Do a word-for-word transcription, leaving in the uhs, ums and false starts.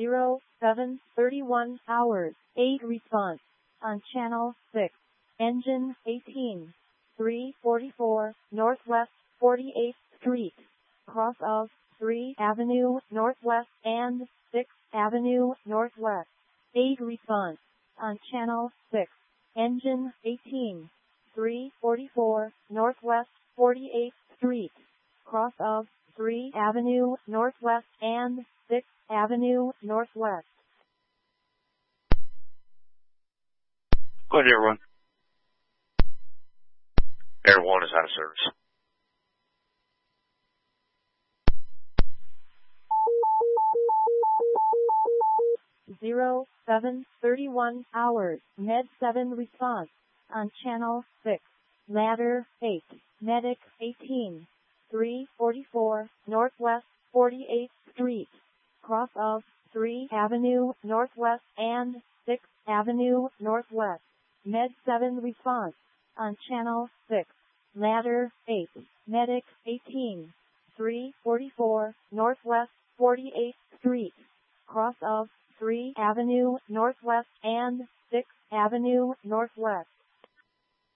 zero seven thirty-one hours, eight response. On channel six. Engine eighteen. three forty-four, Northwest forty-eighth Street. Cross of three Avenue Northwest and sixth Avenue Northwest. eight response. On channel six. Engine eighteen. three forty-four, Northwest forty-eighth Street. Cross of three Avenue Northwest and sixth Avenue Northwest. Go ahead, everyone. Air one is out of service. zero seven thirty-one hours, Med seven response. On channel six. Ladder eight. Medic eighteen. three forty-four, Northwest forty-eighth Street. Cross of three Avenue Northwest and sixth Avenue Northwest. Med seven response. On channel six. Ladder eight. Medic eighteen. three forty-four, Northwest forty-eighth Street. Cross of three Avenue Northwest and sixth Avenue Northwest.